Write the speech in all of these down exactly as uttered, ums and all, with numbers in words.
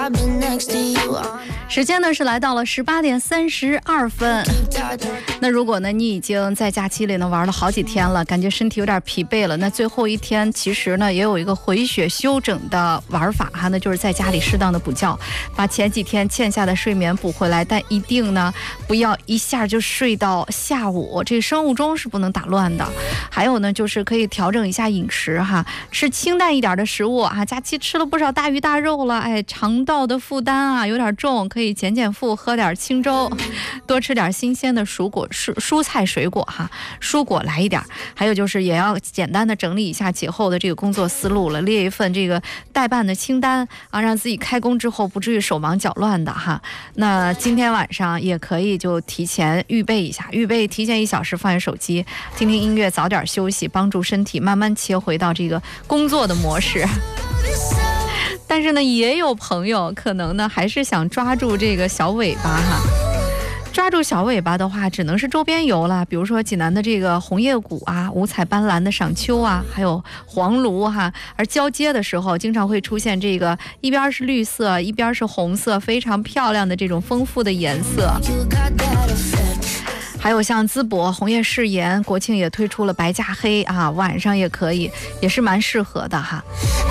时间呢是来到了十八点三十二分。那如果呢你已经在假期里呢玩了好几天了，感觉身体有点疲惫了，那最后一天其实呢也有一个回血休整的玩法哈，那就是在家里适当的补觉，把前几天欠下的睡眠补回来，但一定呢不要一下就睡到下午，这生物钟是不能打乱的。还有呢就是可以调整一下饮食哈，吃清淡一点的食物啊，假期吃了不少大鱼大肉了，哎，肠道的负担啊有点重，可以减减负，喝点清粥，多吃点新鲜的蔬果蔬蔬菜水果哈，蔬果来一点。还有就是也要简单的整理一下节后的这个工作思路了，列一份这个待办的清单啊，让自己开工之后不至于手忙脚乱的哈。那今天晚上也可以就提前预备一下，预备提前一小时放下手机，听听音乐，早点休息，帮助身体慢慢切回到这个工作的模式。但是呢也有朋友可能呢还是想抓住这个小尾巴哈，抓住小尾巴的话只能是周边游了，比如说济南的这个红叶谷啊，五彩斑斓的赏秋啊，还有黄芦哈，而交接的时候经常会出现这个一边是绿色一边是红色，非常漂亮的这种丰富的颜色。还有像淄博红叶誓言，国庆也推出了白加黑啊，晚上也可以，也是蛮适合的哈。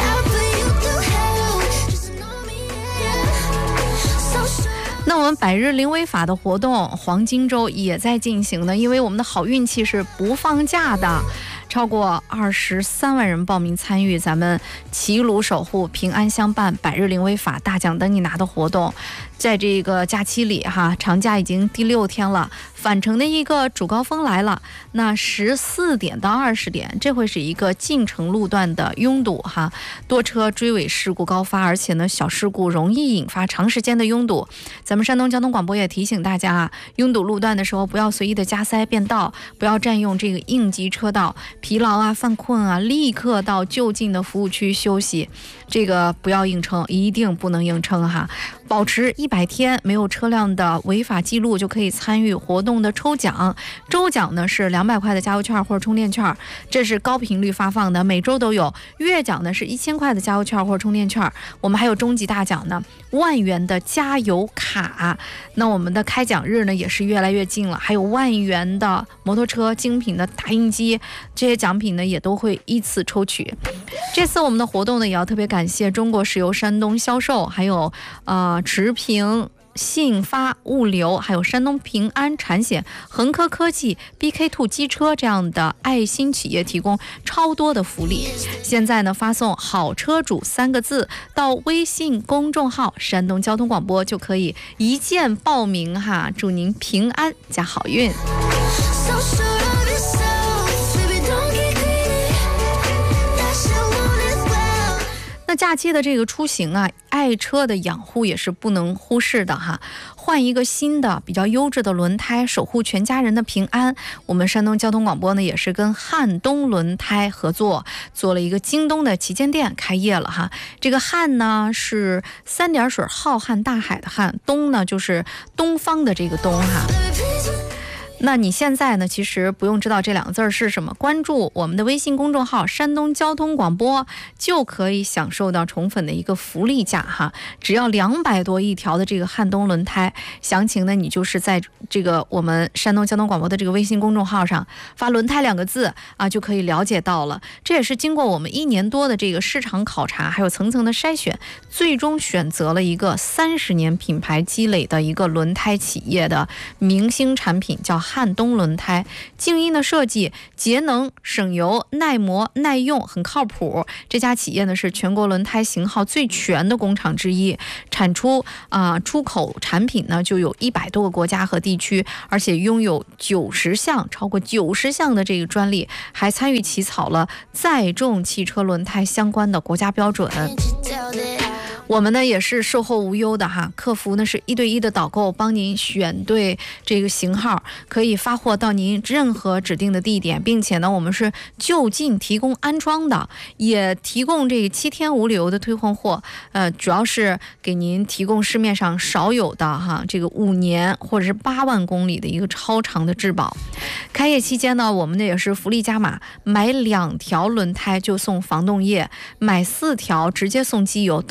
那我们百日零违法的活动黄金周也在进行呢，因为我们的好运气是不放假的，超过二十三万人报名参与咱们齐鲁守护平安相伴百日零违法大奖等你拿的活动。在这个假期里哈，长假已经第六天了，返程的一个主高峰来了。那十四点到二十点，这会是一个进城路段的拥堵哈，多车追尾事故高发，而且呢小事故容易引发长时间的拥堵。咱们山东交通广播也提醒大家啊，拥堵路段的时候不要随意的加塞变道，不要占用这个应急车道，疲劳啊犯困啊立刻到就近的服务区休息，这个不要硬撑，一定不能硬撑哈。保持一百天没有车辆的违法记录就可以参与活动的抽奖，周奖呢是两百块的加油券或者充电券，这是高频率发放的，每周都有。月奖呢是一千块的加油券或者充电券，我们还有终极大奖呢，万元的加油卡。那我们的开奖日呢也是越来越近了，还有万元的摩托车、精品的打印机，这些奖品呢也都会依次抽取。这次我们的活动呢也要特别感谢中国石油山东销售，还有呃持平信发物流，还有山东平安产险、恒科科技、B K 二 机车这样的爱心企业提供超多的福利。现在呢发送好车主三个字到微信公众号山东交通广播就可以一键报名哈，祝您平安加好运。那假期的这个出行啊，爱车的养护也是不能忽视的哈。换一个新的比较优质的轮胎，守护全家人的平安。我们山东交通广播呢也是跟汉东轮胎合作，做了一个京东的旗舰店开业了哈。这个汉呢是三点水浩瀚大海的汉，东呢就是东方的这个东哈。那你现在呢其实不用知道这两个字是什么，关注我们的微信公众号山东交通广播就可以享受到宠粉的一个福利价哈，只要两百多一条的这个汉东轮胎。详情呢你就是在这个我们山东交通广播的这个微信公众号上发轮胎两个字啊，就可以了解到了。这也是经过我们一年多的这个市场考察，还有层层的筛选，最终选择了一个三十年品牌积累的一个轮胎企业的明星产品，叫汉东轮胎。静音的设计，节能省油耐磨耐用，很靠谱。这家企业呢是全国轮胎型号最全的工厂之一，产出啊、呃、出口产品呢就有一百多个国家和地区，而且拥有九十项超过九十项的这个专利，还参与起草了载重汽车轮胎相关的国家标准。我们呢也是售后无忧的哈，客服呢是一对一的导购，帮您选对这个型号，可以发货到您任何指定的地点，并且呢我们是就近提供安装的，也提供这个七天无理由的退换货，呃，主要是给您提供市面上少有的哈这个五年或者是八万公里的一个超长的质保。开业期间呢，我们的也是福利加码，买两条轮胎就送防冻液，买四条直接送机油，都给您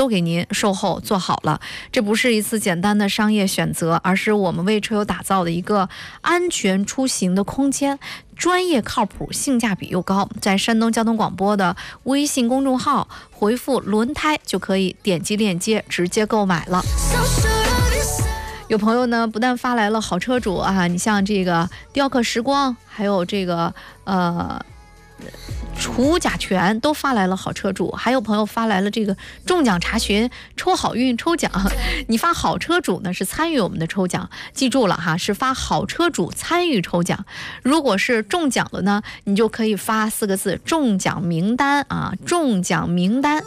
售后做好了。这不是一次简单的商业选择，而是我们为车友打造的一个安全出行的空间，专业靠谱，性价比又高。在山东交通广播的微信公众号回复轮胎就可以点击链接直接购买了。有朋友呢不但发来了好车主啊，你像这个雕刻时光，还有这个呃除甲醛都发来了好车主，还有朋友发来了这个中奖查询、抽好运、抽奖。你发好车主呢是参与我们的抽奖，记住了哈，是发好车主参与抽奖。如果是中奖了呢，你就可以发四个字中奖名单啊，中奖名单。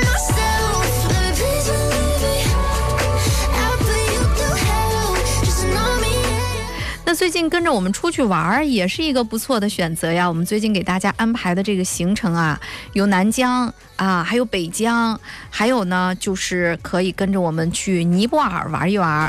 那最近跟着我们出去玩也是一个不错的选择呀。我们最近给大家安排的这个行程啊，有南疆啊，还有北疆，还有呢就是可以跟着我们去尼泊尔玩一玩。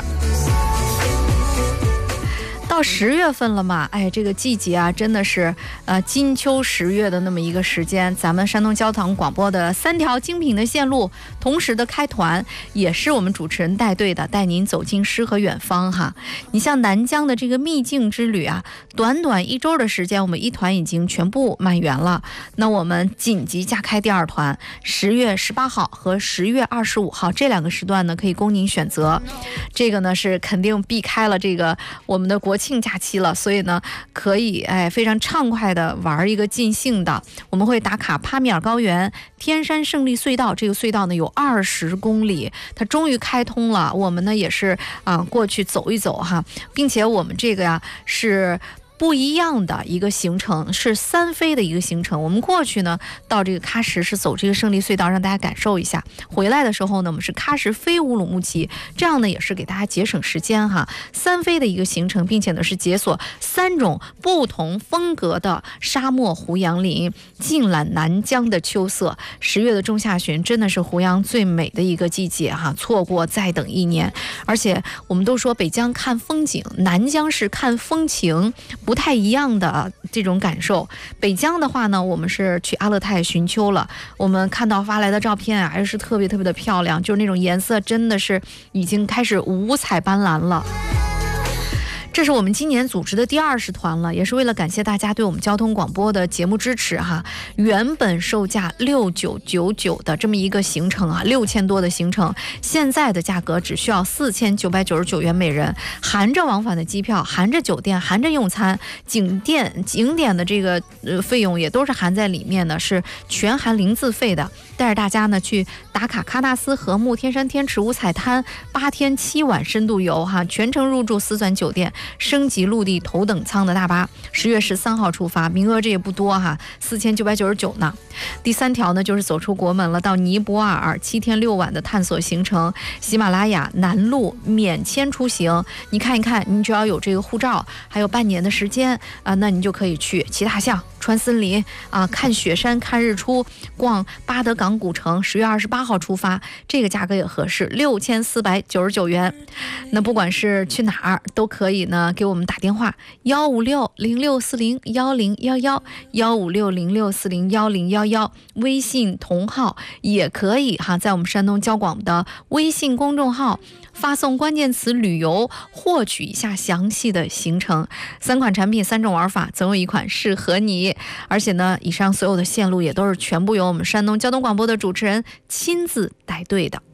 到十月份了嘛，哎，这个季节啊，真的是呃金秋十月的那么一个时间。咱们山东交通广播的三条精品的线路同时的开团，也是我们主持人带队的，带您走进诗和远方哈。你像南疆的这个秘境之旅啊，短短一周的时间，我们一团已经全部满员了。那我们紧急加开第二团，十月十八号和十月二十五号这两个时段呢，可以供您选择。这个呢是肯定避开了这个我们的国庆假期了，所以呢可以哎非常畅快的玩一个尽兴的。我们会打卡帕米尔高原、天山胜利隧道，这个隧道呢有二十公里，它终于开通了。我们呢也是啊过去走一走哈，并且我们这个呀是不一样的一个行程，是三飞的一个行程。我们过去呢到这个喀什是走这个胜利隧道，让大家感受一下。回来的时候呢，我们是喀什飞乌鲁木齐，这样呢也是给大家节省时间哈。三飞的一个行程，并且呢是解锁三种不同风格的沙漠胡杨林，尽览南疆的秋色。十月的中下旬真的是胡杨最美的一个季节哈，错过再等一年。而且我们都说北疆看风景，南疆是看风情，不太一样的这种感受。北疆的话呢，我们是去阿勒泰寻秋了，我们看到发来的照片啊，还是特别特别的漂亮，就是那种颜色真的是已经开始五彩斑斓了。这是我们今年组织的第二十团了，也是为了感谢大家对我们交通广播的节目支持哈。原本售价六九九九的这么一个行程啊，六千多的行程，现在的价格只需要四千九百九十九元每人，含着往返的机票，含着酒店，含着用餐，景点景点的这个呃费用也都是含在里面的，是全含零自费的。带着大家呢去打卡喀纳斯禾木天山天池五彩滩，八天七晚深度游哈，全程入住四钻酒店，升级陆地头等舱的大巴。十月十三号出发，名额这也不多哈，四千九百九十九呢。第三条呢就是走出国门了，到尼泊尔七天六晚的探索行程，喜马拉雅南路免签出行。你看一看，你只要有这个护照，还有半年的时间啊，那你就可以去骑大象、穿森林啊，看雪山、看日出，逛巴德港古城。十月二十八号出发，这个价格也合适，六千四百九十九元。那不管是去哪儿都可以呢，给我们打电话幺五六零六四零幺零幺幺幺五六零六四零幺零幺幺，微信同号也可以哈，在我们山东交广的微信公众号发送关键词旅游，获取一下详细的行程。三款产品三种玩法，总有一款适合你。而且呢，以上所有的线路也都是全部由我们山东交通广播的主持人亲自带队的。